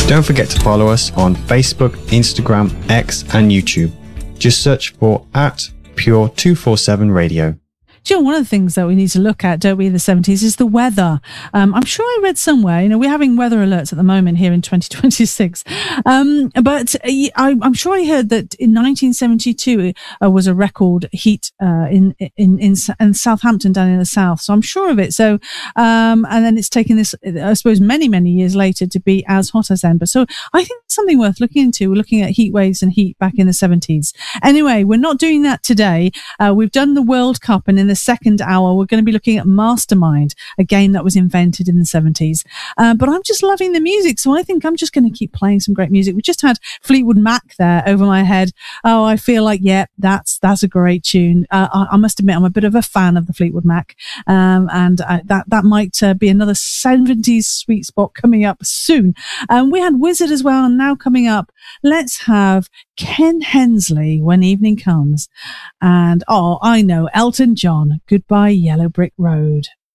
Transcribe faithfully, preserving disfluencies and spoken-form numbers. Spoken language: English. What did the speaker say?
Don't forget to follow us on Facebook, Instagram, X, and YouTube. Just search for at Pure two forty-seven Radio. Do you know, one of the things that we need to look at, don't we, in the seventies is the weather. Um, I'm sure I read somewhere, you know, we're having weather alerts at the moment here in twenty twenty-six. Um, but I, I'm sure I heard that in nineteen seventy-two uh, was a record heat uh, in, in, in, in Southampton down in the south. So I'm sure of it. So, um, and then it's taken this, I suppose, many, many years later to be as hot as then. But so I think it's something worth looking into. We're looking at heat waves and heat back in the seventies. Anyway, we're not doing that today. Uh, we've done the World Cup, and in the second hour we're going to be looking at Mastermind, a game that was invented in the seventies. Uh, but I'm just loving the music, so I think I'm just going to keep playing some great music. We just had Fleetwood Mac there over my head. Oh, I feel like, yeah, that's that's a great tune. Uh, I, I must admit, I'm a bit of a fan of the Fleetwood Mac, um, and uh, that that might uh, be another seventies sweet spot coming up soon. Um, we had Wizard as well, and now coming up, let's have Ken Hensley, When Evening Comes. And, oh, I know, Elton John, Goodbye Yellow Brick Road.